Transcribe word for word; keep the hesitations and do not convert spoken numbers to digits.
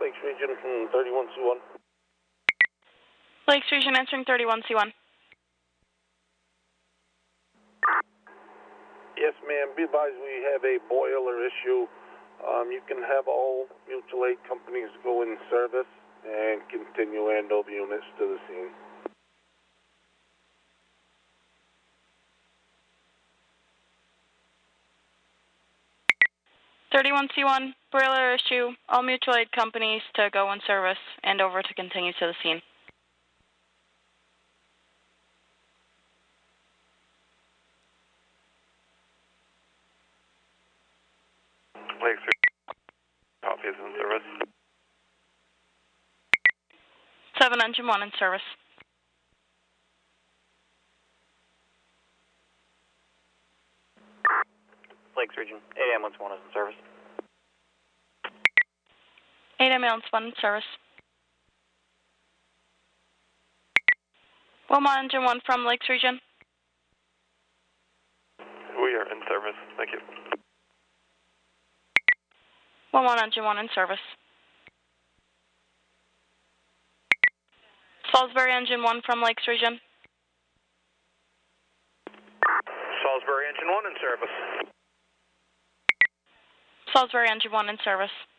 Lakes Region from thirty-one C one. Lakes Region answering thirty-one C one. Yes, ma'am. Be advised we have a boiler issue. Um, you can have all mutual aid companies go in service and continue hand over units to the scene. thirty-one C one, boiler issue, all mutual aid companies to go in service and over to continue to the scene. Lakes Coffee is in service. seven Engine one in service. Lakes Region, eight ambulance one is in service. eight ambulance one in service. Wilmot Engine one from Lakes Region. We are in service. Thank you. Wilmot Engine one in service. Salisbury Engine one from Lakes Region. Salisbury Engine one in service. Salisbury Engine one in service.